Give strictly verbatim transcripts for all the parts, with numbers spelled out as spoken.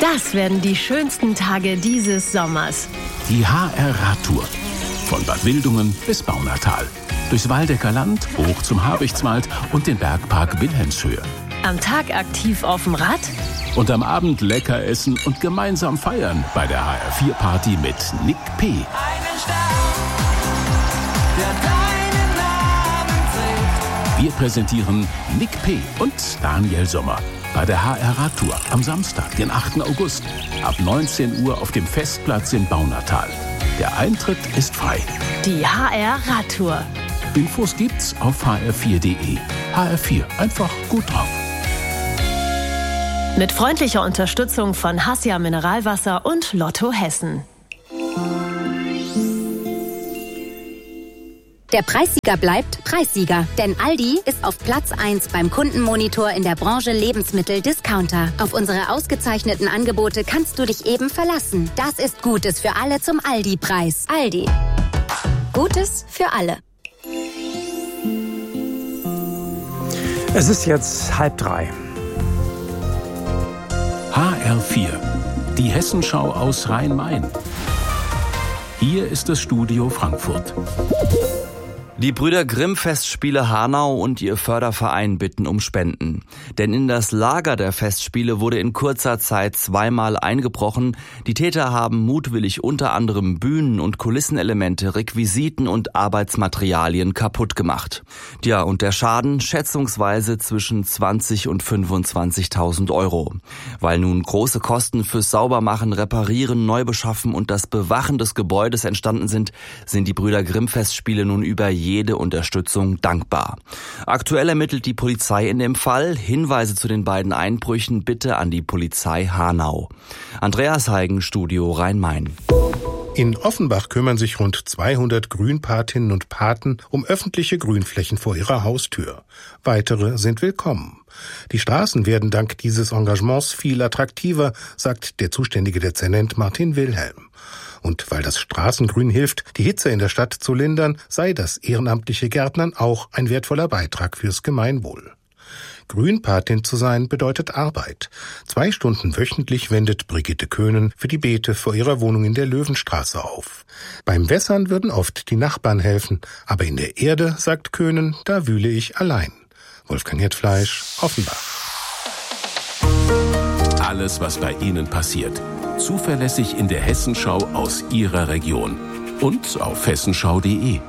Das werden die schönsten Tage dieses Sommers. Die H R-Radtour. Von Bad Wildungen bis Baunatal. Durchs Waldecker Land, hoch zum Habichtswald und den Bergpark Wilhelmshöhe. Am Tag aktiv auf dem Rad. Und am Abend lecker essen und gemeinsam feiern bei der H R vier Party mit Nick P. Einen Stern, der deinen Namen trägt. Wir präsentieren Nick P. und Daniel Sommer bei der H R-Radtour am Samstag, den achten August, ab neunzehn Uhr auf dem Festplatz in Baunatal. Der Eintritt ist frei. Die H R-Radtour. Infos gibt's auf h r vier punkt d e. H R vier, einfach gut drauf. Mit freundlicher Unterstützung von Hassia Mineralwasser und Lotto Hessen. Der Preissieger bleibt Preissieger, denn Aldi ist auf Platz eins beim Kundenmonitor in der Branche Lebensmittel-Discounter. Auf unsere ausgezeichneten Angebote kannst du dich eben verlassen. Das ist Gutes für alle zum Aldi-Preis. Aldi. Gutes für alle. Es ist jetzt halb drei. H R vier, die Hessenschau aus Rhein-Main. Hier ist das Studio Frankfurt. Die Brüder Grimm Festspiele Hanau und ihr Förderverein bitten um Spenden. Denn in das Lager der Festspiele wurde in kurzer Zeit zweimal eingebrochen. Die Täter haben mutwillig unter anderem Bühnen- und Kulissenelemente, Requisiten und Arbeitsmaterialien kaputt gemacht. Ja, und der Schaden schätzungsweise zwischen zwanzig und fünfundzwanzigtausend Euro. Weil nun große Kosten fürs Saubermachen, Reparieren, Neubeschaffen und das Bewachen des Gebäudes entstanden sind, sind die Brüder Grimm Festspiele nun über jede Unterstützung dankbar. Aktuell ermittelt die Polizei in dem Fall. Hinweise zu den beiden Einbrüchen bitte an die Polizei Hanau. Andreas Heigen, Studio Rhein-Main. In Offenbach kümmern sich rund zweihundert Grünpatinnen und Paten um öffentliche Grünflächen vor ihrer Haustür. Weitere sind willkommen. Die Straßen werden dank dieses Engagements viel attraktiver, sagt der zuständige Dezernent Martin Wilhelm. Und weil das Straßengrün hilft, die Hitze in der Stadt zu lindern, sei das ehrenamtliche Gärtnern auch ein wertvoller Beitrag fürs Gemeinwohl. Grünpatin zu sein bedeutet Arbeit. Zwei Stunden wöchentlich wendet Brigitte Köhnen für die Beete vor ihrer Wohnung in der Löwenstraße auf. Beim Wässern würden oft die Nachbarn helfen, aber in der Erde, sagt Köhnen, da wühle ich allein. Wolfgang Hirtfleisch, Offenbach. Alles, was bei Ihnen passiert. Zuverlässig in der Hessenschau aus Ihrer Region. Und auf hessenschau punkt de.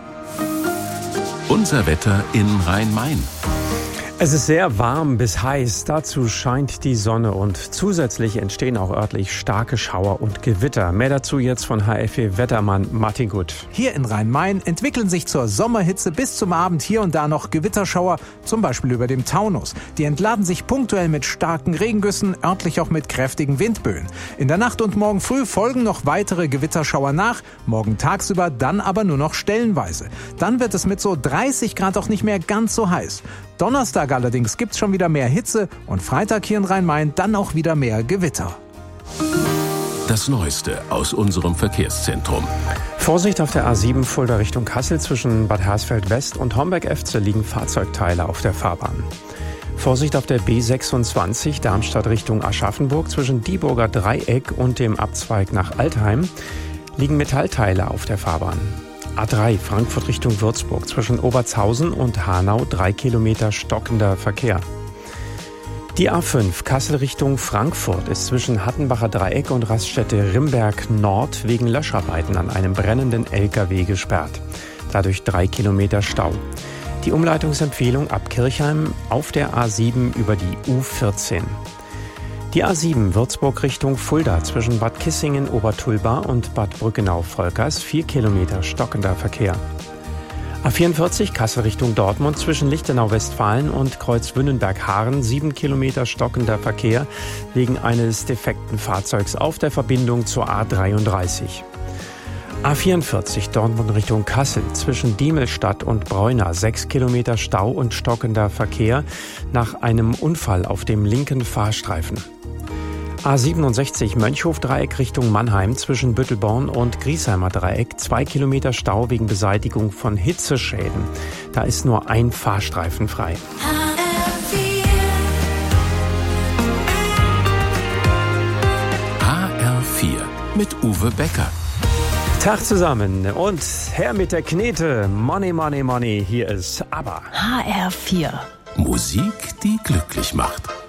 Unser Wetter in Rhein-Main. Es ist sehr warm bis heiß, dazu scheint die Sonne und zusätzlich entstehen auch örtlich starke Schauer und Gewitter. Mehr dazu jetzt von H R vier-Wettermann Martin Gut. Hier in Rhein-Main entwickeln sich zur Sommerhitze bis zum Abend hier und da noch Gewitterschauer, zum Beispiel über dem Taunus. Die entladen sich punktuell mit starken Regengüssen, örtlich auch mit kräftigen Windböen. In der Nacht und morgen früh folgen noch weitere Gewitterschauer nach, morgen tagsüber dann aber nur noch stellenweise. Dann wird es mit so dreißig Grad auch nicht mehr ganz so heiß. Donnerstag allerdings gibt's schon wieder mehr Hitze und Freitag hier in Rhein-Main dann auch wieder mehr Gewitter. Das Neueste aus unserem Verkehrszentrum. Vorsicht auf der A sieben Fulda Richtung Kassel zwischen Bad Hersfeld West und Homberg-Efze liegen Fahrzeugteile auf der Fahrbahn. Vorsicht auf der B sechsundzwanzig Darmstadt Richtung Aschaffenburg zwischen Dieburger Dreieck und dem Abzweig nach Altheim liegen Metallteile auf der Fahrbahn. A drei Frankfurt Richtung Würzburg zwischen Obertshausen und Hanau drei Kilometer stockender Verkehr. Die A fünf Kassel Richtung Frankfurt ist zwischen Hattenbacher Dreieck und Raststätte Rimberg Nord wegen Löscharbeiten an einem brennenden L K W gesperrt. Dadurch drei Kilometer Stau. Die Umleitungsempfehlung ab Kirchheim auf der A sieben über die U vierzehn. Die A sieben Würzburg Richtung Fulda zwischen Bad Kissingen Obertulba und Bad Brückenau-Volkers vier Kilometer stockender Verkehr. A vierundvierzig Kassel Richtung Dortmund zwischen Lichtenau-Westfalen und Kreuzwünnenberg-Haaren sieben Kilometer stockender Verkehr wegen eines defekten Fahrzeugs auf der Verbindung zur A dreiunddreißig. A vierundvierzig Dortmund Richtung Kassel zwischen Diemelstadt und Bräuna sechs Kilometer Stau und stockender Verkehr nach einem Unfall auf dem linken Fahrstreifen. A siebenundsechzig Mönchhof-Dreieck Richtung Mannheim zwischen Büttelborn und Griesheimer Dreieck zwei Kilometer Stau wegen Beseitigung von Hitzeschäden. Da ist nur ein Fahrstreifen frei. mit Uwe Becker. Tag zusammen und her mit der Knete. Money, money, money. Hier ist ABBA. H R vier. Musik, die glücklich macht.